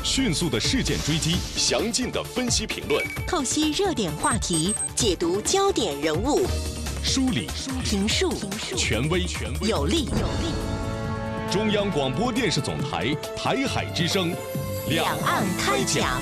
迅速的事件追击，详尽的分析评论， 透析热点话题，解读焦点人物， 梳理评述权威有力。 中央广播电视总台台海之声， 两岸开讲。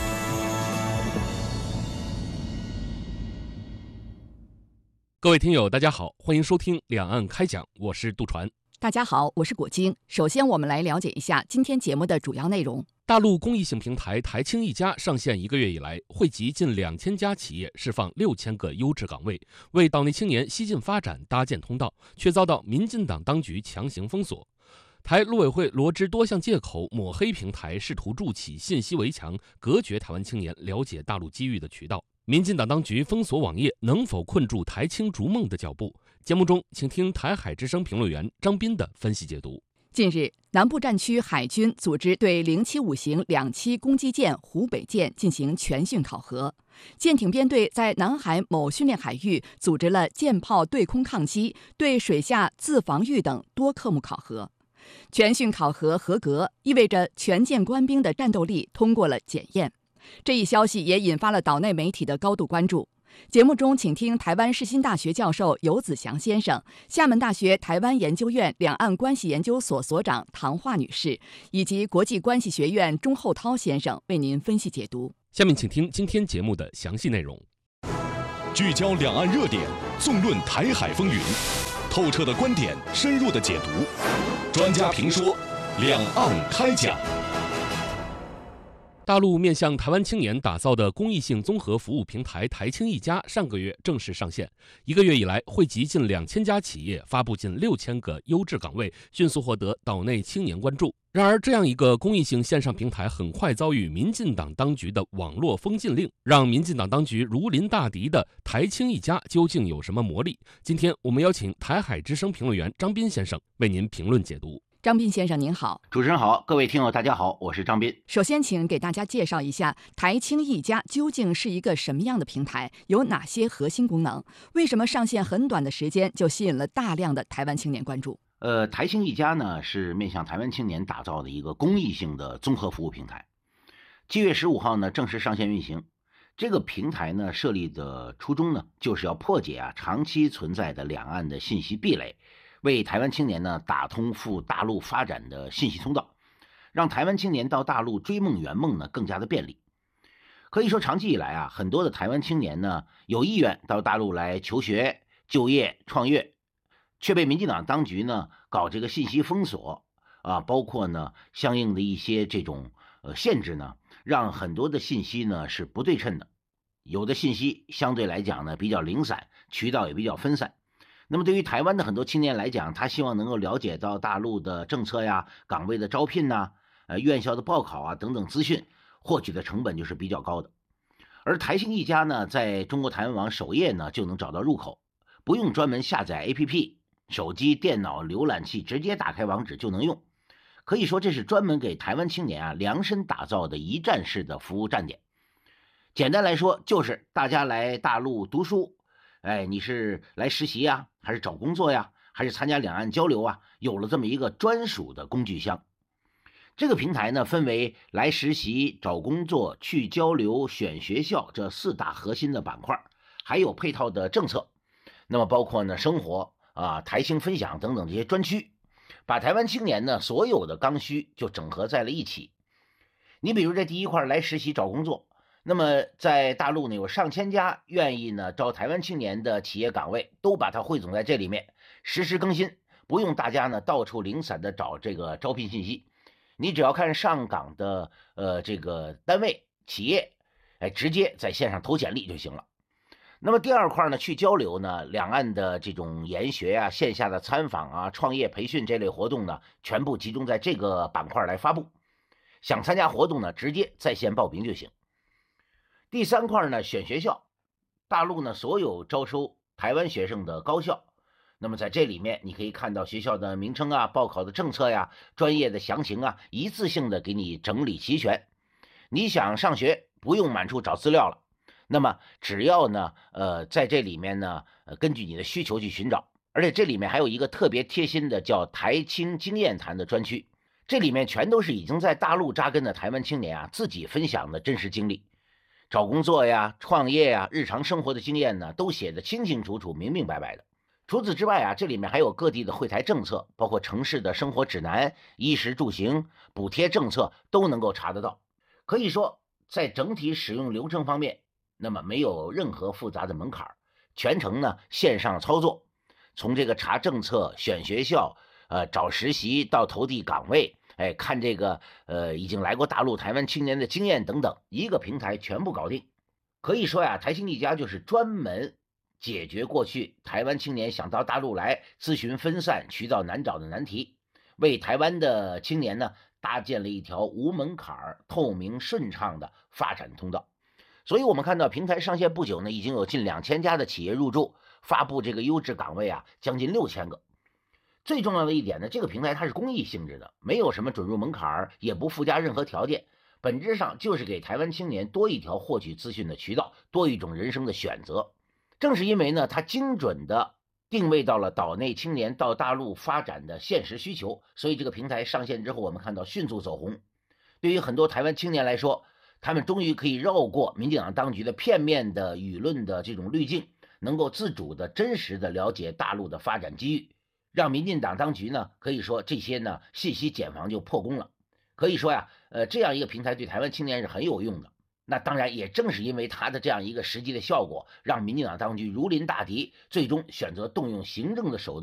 各位听友，大家好，欢迎收听两岸开讲，我是杜传。 大家好，我是果晶。首先，我们来了解一下今天节目的主要内容。 大陆公益性平台台青一家上线1个月以来，惠及近2000家企业，释放6000个优质岗位，为岛内青年西进发展搭建通道，却遭到民进党当局强行封锁。台陆委会罗织多项借口抹黑平台，试图筑起信息围墙，隔绝台湾青年了解大陆机遇的渠道。民进党当局封锁网页，能否困住台青逐梦的脚步？节目中，请听台海之声评论员张斌的分析解读。 近日，南部战区海军组织对075型2栖攻击舰湖北舰进行全训考核，舰艇编队在南海某训练海域组织了舰炮对空抗击、对水下自防御等多科目考核。全训考核合格，意味着全舰官兵的战斗力通过了检验。这一消息也引发了岛内媒体的高度关注。节目中，请听台湾世新大学教授游子祥先生、厦门大学台湾研究院两岸关系研究所所长唐桦女士以及国际关系学院钟厚涛先生为您分析解读。 下面请听今天节目的详细内容。 聚焦两岸热点，纵论台海风云，透彻的观点，深入的解读，专家评说，两岸开讲。 大陆面向台湾青年打造的公益性综合服务平台台青一家上个月正式上线，1个月以来惠及近2000家企业，发布近6000个优质岗位，迅速获得岛内青年关注。然而，这样一个公益性线上平台很快遭遇民进党当局的网络封禁令，让民进党当局如临大敌的台青一家究竟有什么魔力？今天我们邀请台海之声评论员张斌先生为您评论解读。 张斌先生您好。 主持人好，各位听友大家好，我是张斌。 首先请给大家介绍一下台青一家究竟是一个什么样的平台，有哪些核心功能，为什么上线很短的时间就吸引了大量的台湾青年关注？ 台青一家呢是面向台湾青年打造的一个公益性的综合服务平台。7月15号呢正式上线运行。这个平台呢设立的初衷呢就是要破解长期存在的两岸的信息壁垒，为台湾青年呢打通赴大陆发展的信息通道，让台湾青年到大陆追梦圆梦呢更加的便利。可以说长期以来很多的台湾青年呢有意愿到大陆来求学、就业、创业，却被民进党当局呢搞这个信息封锁包括呢相应的一些这种限制呢，让很多的信息呢是不对称的，有的信息相对来讲呢比较零散，渠道也比较分散。那么对于台湾的很多青年来讲，他希望能够了解到大陆的政策呀、岗位的招聘呐、院校的报考等等资讯，获取的成本就是比较高的。而台青一家呢，在中国台湾网首页呢就能找到入口，不用专门下载 APP， 手机、电脑浏览器直接打开网址就能用。可以说这是专门给台湾青年量身打造的一站式的服务站点。简单来说，就是大家来大陆读书，你是来实习呀，还是找工作呀，还是参加两岸交流有了这么一个专属的工具箱。这个平台呢，分为来实习、找工作、去交流、选学校这4大核心的板块，还有配套的政策。那么包括呢生活台青分享等等这些专区，把台湾青年呢所有的刚需就整合在了一起。你比如这第一块来实习找工作，那么在大陆呢有上千家愿意呢招台湾青年的企业岗位，都把它汇总在这里面，实时更新，不用大家呢到处零散的找这个招聘信息，你只要看上岗的这个单位企业，直接在线上投简历就行了。那么第二块呢，去交流呢，两岸的这种研学线下的参访创业培训这类活动呢，全部集中在这个板块来发布。想参加活动呢，直接在线报名就行。第三块呢，选学校，大陆呢所有招收台湾学生的高校，那么在这里面你可以看到学校的名称报考的政策专业的详情一次性的给你整理齐全。你想上学不用满处找资料了，那么只要呢在这里面呢根据你的需求去寻找。而且这里面还有一个特别贴心的叫台青经验谈的专区， 这里面全都是已经在大陆扎根的台湾青年啊自己分享的真实经历，找工作呀、创业呀、日常生活的经验呢，都写得清清楚楚、明明白白的。除此之外啊，这里面还有各地的惠台政策，包括城市的生活指南、衣食住行、补贴政策都能够查得到。可以说，在整体使用流程方面，那么没有任何复杂的门槛，全程呢线上操作，从这个查政策、选学校、找实习到投递岗位，看这个已经来过大陆台湾青年的经验等等，一个平台全部搞定。可以说呀，台青一家就是专门解决过去台湾青年想到大陆来咨询分散、渠道难找的难题，为台湾的青年呢搭建了一条无门槛、透明顺畅的发展通道。所以我们看到平台上线不久呢，已经有近2000家的企业入驻，发布这个优质岗位啊，将近6000个。最重要的一点呢，这个平台它是公益性质的，没有什么准入门槛，也不附加任何条件，本质上就是给台湾青年多一条获取资讯的渠道，多一种人生的选择。正是因为呢，它精准的定位到了岛内青年到大陆发展的现实需求，所以这个平台上线之后，我们看到迅速走红。对于很多台湾青年来说，他们终于可以绕过民进党当局的片面的舆论的这种滤镜，能够自主的真实的了解大陆的发展机遇，让民进党当局呢可以说这些呢信息茧房就破功了。可以说呀，这样一个平台对台湾青年是很有用的。那当然也正是因为它的这样一个实际的效果，让民进党当局如临大敌，最终选择动用行政的手段